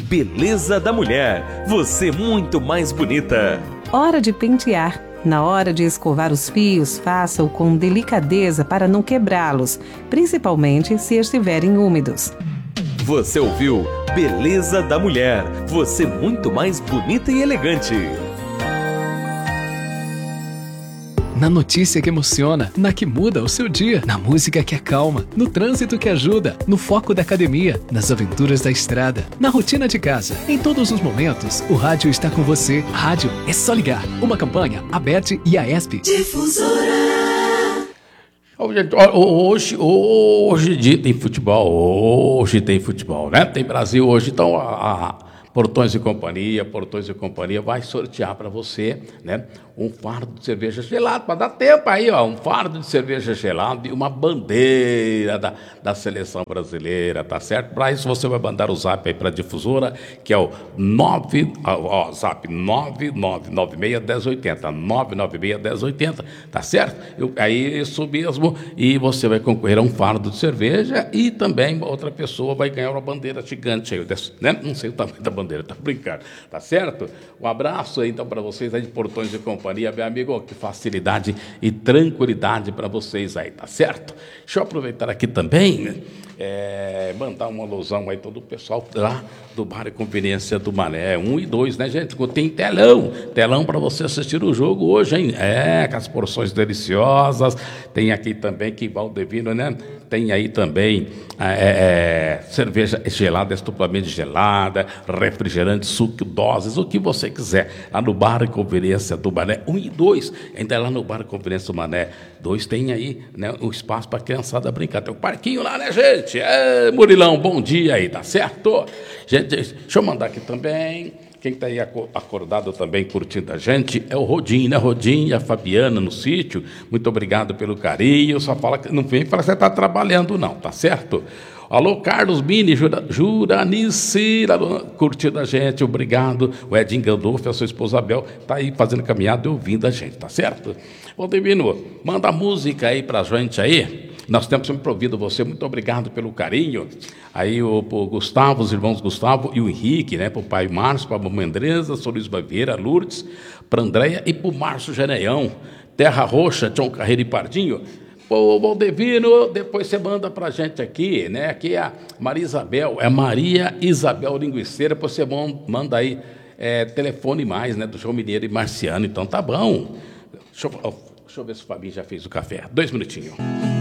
Beleza da Mulher, você muito mais bonita. Hora de pentear. Na hora de escovar os fios, faça-o com delicadeza para não quebrá-los, principalmente se estiverem úmidos. Você ouviu Beleza da Mulher, você muito mais bonita e elegante. Na notícia que emociona, na que muda o seu dia, na música que acalma, no trânsito que ajuda, no foco da academia, nas aventuras da estrada, na rotina de casa. Em todos os momentos, o rádio está com você. Rádio é só ligar. Uma campanha, ABERT e AESP. Difusora. Hoje tem futebol. Hoje tem futebol, né? Tem Brasil hoje, então Portões e Companhia vai sortear para você, né, um fardo de cerveja gelada, para dar tempo aí, ó, um fardo de cerveja gelada e uma bandeira da seleção brasileira, tá certo? Para isso você vai mandar o zap aí para a Difusora, que é o zap 99961080, 9961080, tá certo? Aí isso mesmo, e você vai concorrer a um fardo de cerveja e também outra pessoa vai ganhar uma bandeira gigante aí, né? Não sei o tamanho da bandeira, tá brincando, tá certo? Um abraço aí então para vocês aí de Portões e Companhia, meu amigo, que facilidade e tranquilidade para vocês aí, tá certo? Deixa eu aproveitar aqui também, mandar uma alusão aí todo o pessoal lá do Bar e Conveniência do Mané 1 e 2, né, gente? Tem telão para você assistir o jogo hoje, hein? Com as porções deliciosas, tem aqui também que Valdevino, né? Tem aí também cerveja gelada, duplamente gelada, refrigerante, suco, doses, o que você quiser. Lá no Bar e Conveniência do Mané 1 e 2, ainda lá no Bar e Conveniência do Mané 2 tem aí, né, um espaço para a criançada brincar. Tem um parquinho lá, né, gente? Murilão, bom dia aí, tá certo? Gente, deixa eu mandar aqui também. Quem está aí acordado também, curtindo a gente, é o Rodinho, né? Rodinho e a Fabiana no sítio. Muito obrigado pelo carinho. Só fala que não vem para você estar trabalhando, não, tá certo? Alô, Carlos Mini, Juranice, curtindo a gente, obrigado. O Edinho Gandolfo, a sua esposa Abel, está aí fazendo caminhada e ouvindo a gente, tá certo? Ô, Divino, manda música aí pra gente aí. Nós temos sempre ouvido você, muito obrigado pelo carinho. Aí o Gustavo, os irmãos Gustavo e o Henrique, né? Para o pai Márcio, para a mamãe Andresa, São Luís Baviera, Lourdes, para a Andréia e para o Márcio Janeião, Terra Roxa, Tião Carreiro e Pardinho. Pô, Valdevino, depois você manda para a gente aqui, né? Aqui é a Maria Isabel, é Maria Isabel Linguiceira, você manda aí telefone mais, né? Do João Mineiro e Marciano, então tá bom. Deixa eu ver se o Fabinho já fez o café. 2 minutinhos.